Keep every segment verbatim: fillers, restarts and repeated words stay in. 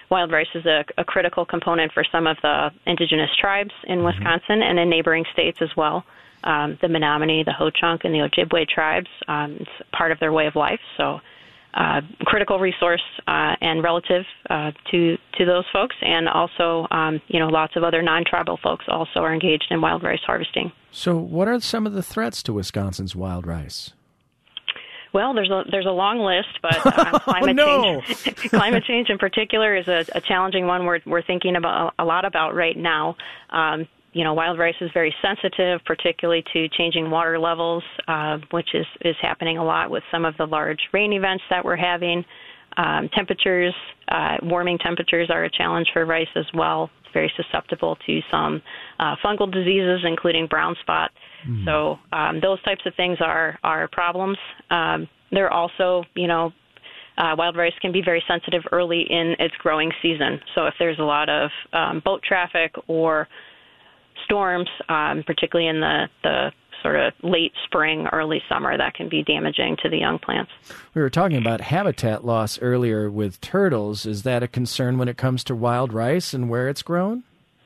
wild rice is a, a critical component for some of the indigenous tribes in Wisconsin and in neighboring states as well. Um, the Menominee, the Ho-Chunk, and the Ojibwe tribes, um, it's part of their way of life. So uh, critical resource uh, and relative uh, to to those folks. And also, um, you know, lots of other non-tribal folks also are engaged in wild rice harvesting. So what are some of the threats to Wisconsin's wild rice? Well, there's a there's a long list, but uh, climate oh, no. change, climate change in particular is a, a challenging one we're we're thinking about a lot about right now. Um, you know, wild rice is very sensitive, particularly to changing water levels, uh, which is is happening a lot with some of the large rain events that we're having. Um, temperatures, uh, warming temperatures are a challenge for rice as well. It's very susceptible to some uh, fungal diseases, including brown spot. Mm. So um, those types of things are are problems. Um, they're also, you know, uh, wild rice can be very sensitive early in its growing season. So if there's a lot of um, boat traffic or storms, um, particularly in the, the sort of late spring, early summer, that can be damaging to the young plants. We were talking about habitat loss earlier with turtles. Is that a concern when it comes to wild rice and where it's grown?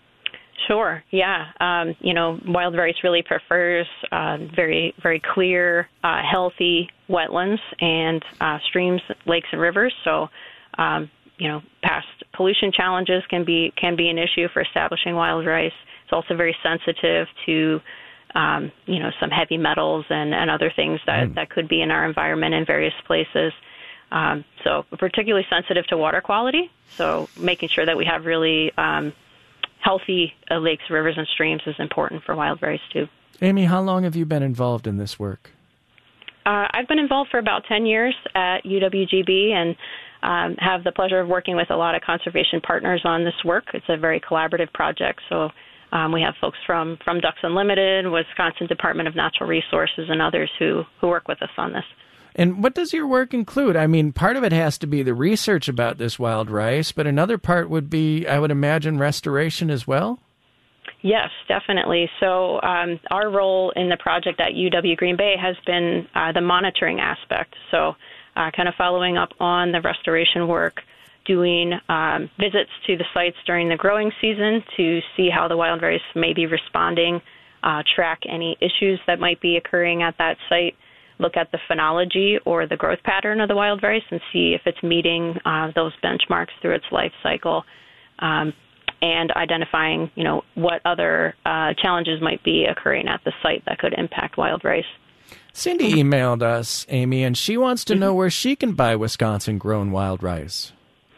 Sure, yeah. Um, you know, wild rice really prefers uh, very, very clear, uh, healthy wetlands and uh, streams, lakes, and rivers. So, um, you know, past pollution challenges can be can be an issue for establishing wild rice. It's also very sensitive to, um, you know, some heavy metals and, and other things that, mm. that could be in our environment in various places. Um, so particularly sensitive to water quality. So making sure that we have really um, healthy uh, lakes, rivers, and streams is important for wild rice, too. Amy, how long have you been involved in this work? Uh, I've been involved for about ten years at U W G B and um, have the pleasure of working with a lot of conservation partners on this work. It's a very collaborative project, so Um, we have folks from, from Ducks Unlimited, Wisconsin Department of Natural Resources, and others who, who work with us on this. And what does your work include? I mean, part of it has to be the research about this wild rice, but another part would be, I would imagine, restoration as well? Yes, definitely. So um, our role in the project at U W Green Bay has been uh, the monitoring aspect. So uh, kind of following up on the restoration work, doing um, visits to the sites during the growing season to see how the wild rice may be responding, uh, track any issues that might be occurring at that site, look at the phenology or the growth pattern of the wild rice and see if it's meeting uh, those benchmarks through its life cycle, um, and identifying, you know, what other uh, challenges might be occurring at the site that could impact wild rice. Cindy emailed us, Amy, and she wants to know where she can buy Wisconsin-grown wild rice.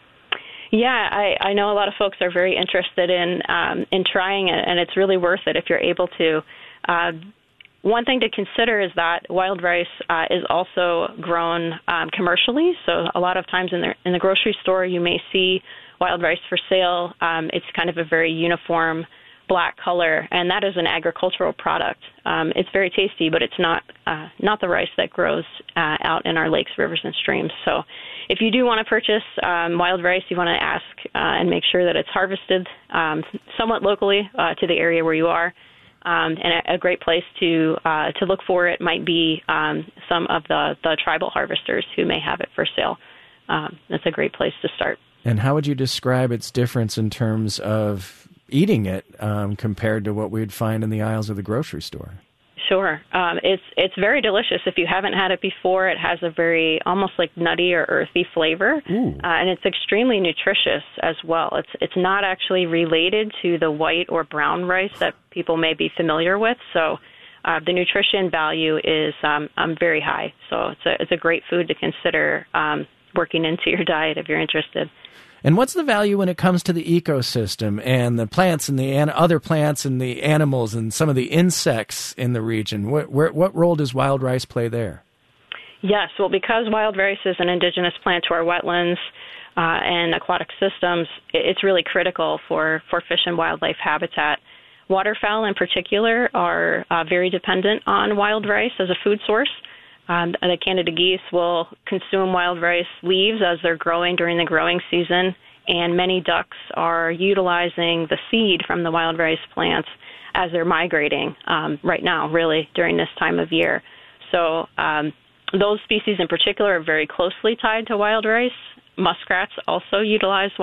Yeah, I, I know a lot of folks are very interested in um, in trying it, and it's really worth it if you're able to. Uh, one thing to consider is that wild rice uh, is also grown um, commercially. So a lot of times in the in the grocery store, you may see wild rice for sale. Um, it's kind of a very uniform black color, and that is an agricultural product. Um, it's very tasty, but it's not uh, not the rice that grows uh, out in our lakes, rivers, and streams. So if you do want to purchase um, wild rice, you want to ask uh, and make sure that it's harvested um, somewhat locally uh, to the area where you are. Um, and a, a great place to uh, to look for it might be um, some of the, the tribal harvesters who may have it for sale. Um, that's a great place to start. And how would you describe its difference in terms of eating it um, compared to what we'd find in the aisles of the grocery store? Sure. Um, it's it's very delicious. If you haven't had it before, it has a very almost like nutty or earthy flavor, uh, and it's extremely nutritious as well. It's it's not actually related to the white or brown rice that people may be familiar with, so uh, the nutrition value is um, um, very high. So it's a, it's a great food to consider um, working into your diet if you're interested. And what's the value when it comes to the ecosystem and the plants and the an- other plants and the animals and some of the insects in the region? What, where, what role does wild rice play there? Yes, well, because wild rice is an indigenous plant to our wetlands uh, and aquatic systems, it's really critical for, for fish and wildlife habitat. Waterfowl in particular are uh, very dependent on wild rice as a food source. Um, the Canada geese will consume wild rice leaves as they're growing during the growing season, and many ducks are utilizing the seed from the wild rice plants as they're migrating um, right now, really, during this time of year. So um, those species in particular are very closely tied to wild rice. Muskrats also utilize